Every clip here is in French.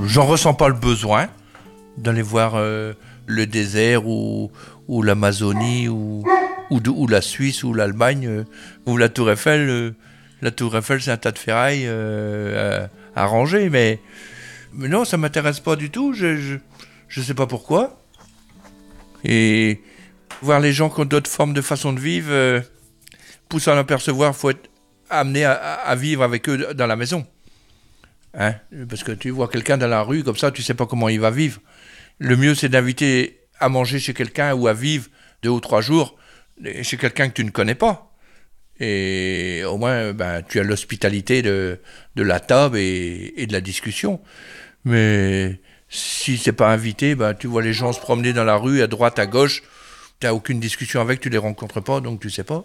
j'en ressens pas le besoin d'aller voir le désert ou l'Amazonie ou la Suisse ou l'Allemagne ou la Tour Eiffel. La Tour Eiffel, c'est un tas de ferraille à ranger, mais non, ça m'intéresse pas du tout. Je sais pas pourquoi. Et voir les gens qui ont d'autres formes de façon de vivre, pour s'en apercevoir, faut être amené à vivre avec eux dans la maison. Hein? Parce que tu vois quelqu'un dans la rue comme ça, tu sais pas comment il va vivre. Le mieux, c'est d'inviter à manger chez quelqu'un ou à vivre 2 ou 3 jours chez quelqu'un que tu ne connais pas. Et au moins, tu as l'hospitalité de la table et de la discussion. Mais si c'est pas invité, tu vois les gens se promener dans la rue, à droite, à gauche, tu n'as aucune discussion avec, tu les rencontres pas, donc tu sais pas.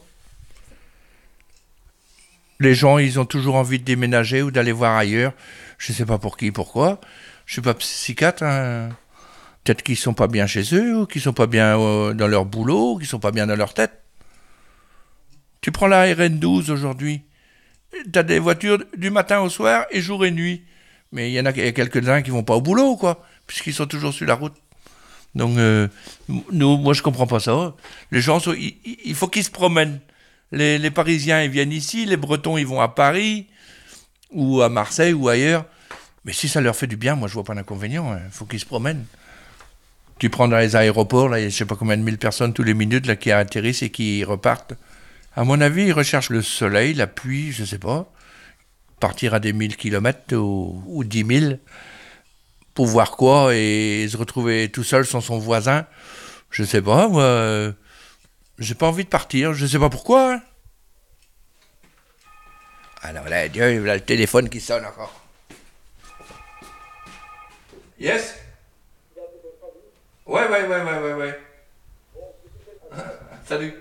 Les gens, ils ont toujours envie de déménager ou d'aller voir ailleurs. Je sais pas pour qui, pourquoi. Je suis pas psychiatre, hein. Peut-être qu'ils sont pas bien chez eux, ou qu'ils sont pas bien dans leur boulot, ou qu'ils sont pas bien dans leur tête. Tu prends la RN12 aujourd'hui. T'as des voitures du matin au soir et jour et nuit. Mais il y a quelques-uns qui vont pas au boulot, quoi, puisqu'ils sont toujours sur la route. Donc, moi, je comprends pas ça. Les gens, il faut qu'ils se promènent. Les Parisiens, ils viennent ici, les Bretons, ils vont à Paris, ou à Marseille, ou ailleurs. Mais si ça leur fait du bien, moi, je vois pas d'inconvénient. Il faut qu'ils se promènent. Tu prends dans les aéroports, là, il y a je sais pas combien de mille personnes tous les minutes là, qui atterrissent et qui repartent. À mon avis, ils recherchent le soleil, la pluie, je sais pas. Partir à des 1000 kilomètres ou 10 000 pour voir quoi et se retrouver tout seul sans son voisin. Je sais pas, moi, j'ai pas envie de partir, je sais pas pourquoi. Hein. Alors là, Dieu, là, le téléphone qui sonne encore. Yes? Ouais. Salut.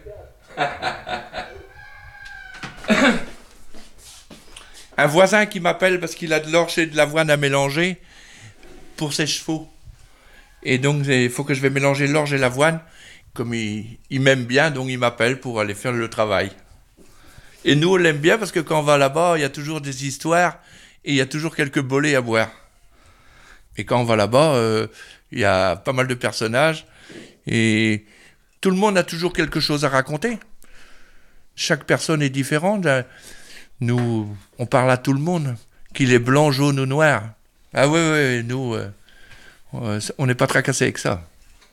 Un voisin qui m'appelle parce qu'il a de l'orge et de l'avoine à mélanger pour ses chevaux. Et donc, il faut que je vais mélanger l'orge et l'avoine. Comme il m'aime bien, donc il m'appelle pour aller faire le travail. Et nous, on l'aime bien parce que quand on va là-bas, il y a toujours des histoires et il y a toujours quelques bolets à boire. Et quand on va là-bas, il y a pas mal de personnages et tout le monde a toujours quelque chose à raconter. Chaque personne est différente. Nous, on parle à tout le monde, qu'il est blanc, jaune ou noir. Ah ouais, nous, on n'est pas tracassés avec ça.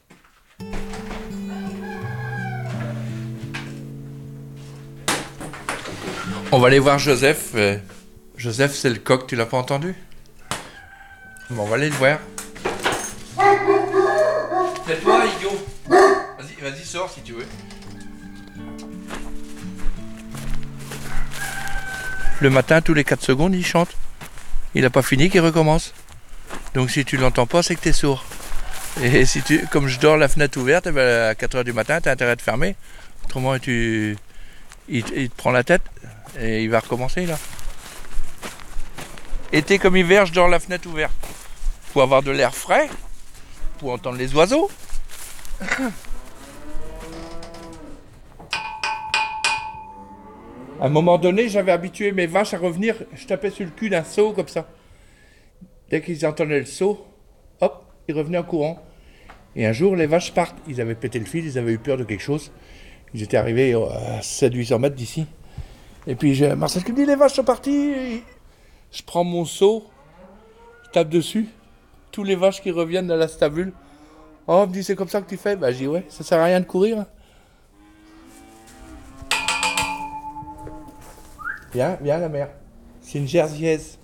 On va aller voir Joseph. Joseph, c'est le coq, tu l'as pas entendu? Bon, on va aller le voir. Tais-toi, idiot. Vas-y, sors si tu veux. Le matin, tous les 4 secondes, il chante. Il n'a pas fini, qu'il recommence. Donc si tu l'entends pas, c'est que tu es sourd. Et si comme je dors la fenêtre ouverte, à 4h du matin, tu as intérêt de fermer. Autrement, il te prend la tête et il va recommencer là. Été comme hiver, je dors la fenêtre ouverte. Pour avoir de l'air frais, pour entendre les oiseaux. À un moment donné, j'avais habitué mes vaches à revenir, je tapais sur le cul d'un seau comme ça. Dès qu'ils entendaient le seau, hop, ils revenaient en courant. Et un jour, les vaches partent. Ils avaient pété le fil, ils avaient eu peur de quelque chose. Ils étaient arrivés à 700-800 mètres d'ici. Et puis Marcel qui me dit, les vaches sont parties. Je prends mon seau, je tape dessus. Tous les vaches qui reviennent dans la stabule. Oh, on me dit, c'est comme ça que tu fais? Je dis, ouais, ça sert à rien de courir. Viens la mère. C'est une jersiaise.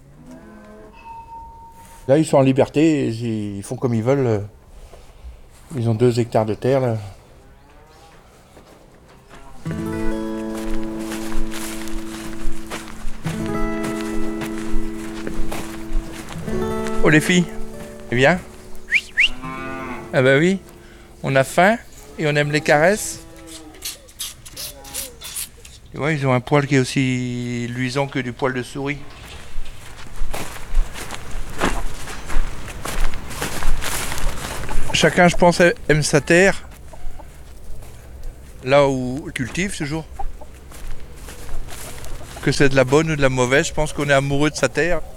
Là, ils sont en liberté, ils font comme ils veulent. Ils ont 2 hectares de terre, là. Oh les filles, viens. Ah bah oui, on a faim et on aime les caresses. Tu vois, ils ont un poil qui est aussi luisant que du poil de souris. Chacun, je pense, aime sa terre. Là où il cultive toujours. Que c'est de la bonne ou de la mauvaise, je pense qu'on est amoureux de sa terre.